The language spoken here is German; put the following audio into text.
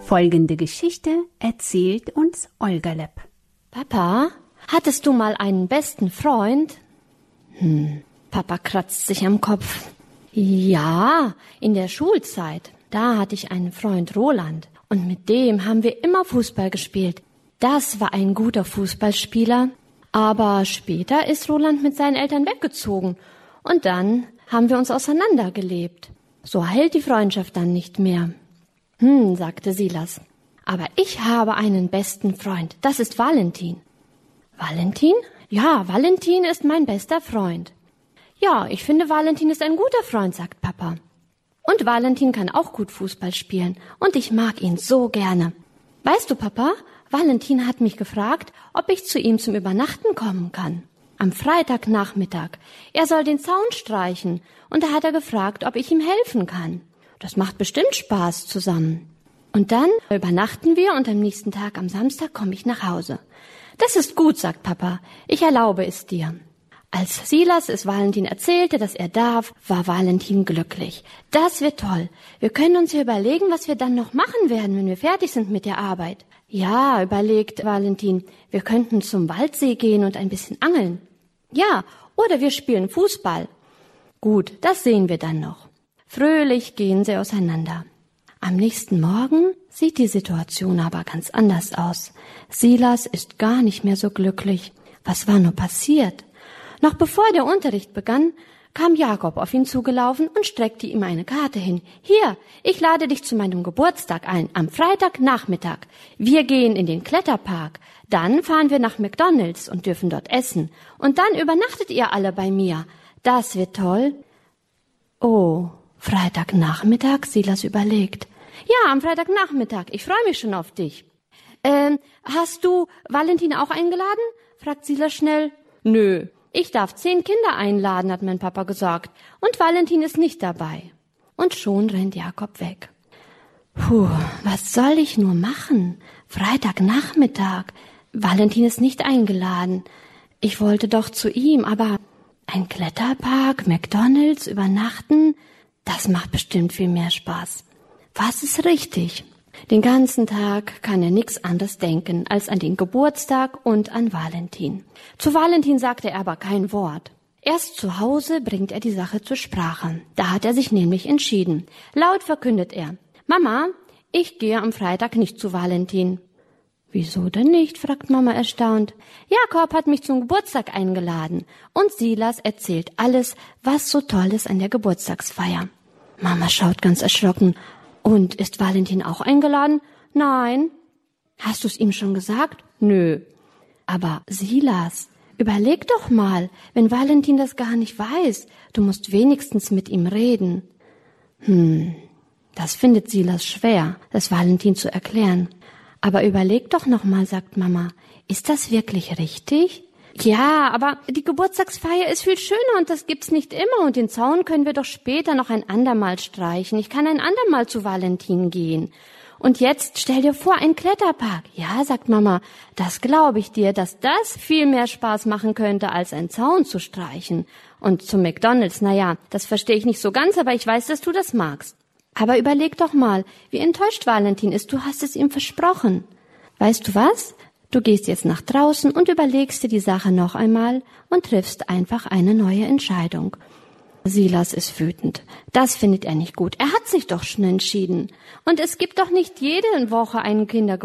Folgende Geschichte erzählt uns Olga-Lepp. Papa, hattest du mal einen besten Freund? Papa kratzt sich am Kopf. Ja, in der Schulzeit. Da hatte ich einen Freund, Roland. Und mit dem haben wir immer Fußball gespielt. Das war ein guter Fußballspieler. Aber später ist Roland mit seinen Eltern weggezogen. Und dann haben wir uns auseinandergelebt. So hält die Freundschaft dann nicht mehr. Sagte Silas. Aber ich habe einen besten Freund. Das ist Valentin. Valentin? Ja, Valentin ist mein bester Freund. Ja, ich finde, Valentin ist ein guter Freund, sagt Papa. Und Valentin kann auch gut Fußball spielen. Und ich mag ihn so gerne. Weißt du, Papa, Valentin hat mich gefragt, ob ich zu ihm zum Übernachten kommen kann. Am Freitagnachmittag. Er soll den Zaun streichen. Und da hat er gefragt, ob ich ihm helfen kann. Das macht bestimmt Spaß zusammen. Und dann übernachten wir und am nächsten Tag, am Samstag, komme ich nach Hause. Das ist gut, sagt Papa. Ich erlaube es dir. Als Silas es Valentin erzählte, dass er darf, war Valentin glücklich. Das wird toll. Wir können uns ja überlegen, was wir dann noch machen werden, wenn wir fertig sind mit der Arbeit. Ja, überlegt Valentin, wir könnten zum Waldsee gehen und ein bisschen angeln. Ja, oder wir spielen Fußball. Gut, das sehen wir dann noch. Fröhlich gehen sie auseinander. Am nächsten Morgen sieht die Situation aber ganz anders aus. Silas ist gar nicht mehr so glücklich. Was war nur passiert? Noch bevor der Unterricht begann, kam Jakob auf ihn zugelaufen und streckte ihm eine Karte hin. Hier, ich lade dich zu meinem Geburtstag ein, am Freitagnachmittag. Wir gehen in den Kletterpark. Dann fahren wir nach McDonald's und dürfen dort essen. Und dann übernachtet ihr alle bei mir. Das wird toll. Oh, Freitagnachmittag, Silas überlegt. Ja, am Freitagnachmittag. Ich freue mich schon auf dich. Hast du Valentin auch eingeladen? Fragt Silas schnell. Nö, ich darf 10 Kinder einladen, hat mein Papa gesagt. Und Valentin ist nicht dabei. Und schon rennt Jakob weg. Was soll ich nur machen? Freitagnachmittag. Valentin ist nicht eingeladen. Ich wollte doch zu ihm, aber ein Kletterpark, McDonald's, übernachten, das macht bestimmt viel mehr Spaß. Was ist richtig? Den ganzen Tag kann er nichts anderes denken als an den Geburtstag und an Valentin. Zu Valentin sagte er aber kein Wort. Erst zu Hause bringt er die Sache zur Sprache. Da hat er sich nämlich entschieden. Laut verkündet er: Mama, ich gehe am Freitag nicht zu Valentin. Wieso denn nicht? Fragt Mama erstaunt. Jakob hat mich zum Geburtstag eingeladen und Silas erzählt alles, was so toll ist an der Geburtstagsfeier. Mama schaut ganz erschrocken. Und ist Valentin auch eingeladen? Nein. Hast du es ihm schon gesagt? Nö. Aber Silas, überleg doch mal, wenn Valentin das gar nicht weiß, du musst wenigstens mit ihm reden. Das findet Silas schwer, das Valentin zu erklären. Aber überleg doch noch mal, sagt Mama, ist das wirklich richtig? Ja, aber die Geburtstagsfeier ist viel schöner und das gibt's nicht immer und den Zaun können wir doch später noch ein andermal streichen. Ich kann ein andermal zu Valentin gehen. Und jetzt stell dir vor, ein Kletterpark. Ja, sagt Mama, das glaube ich dir, dass das viel mehr Spaß machen könnte, als einen Zaun zu streichen. Und zum McDonald's, naja, das verstehe ich nicht so ganz, aber ich weiß, dass du das magst. Aber überleg doch mal, wie enttäuscht Valentin ist. Du hast es ihm versprochen. Weißt du was? Du gehst jetzt nach draußen und überlegst dir die Sache noch einmal und triffst einfach eine neue Entscheidung. Silas ist wütend. Das findet er nicht gut. Er hat sich doch schon entschieden. Und es gibt doch nicht jede Woche einen Kindergeburtstag.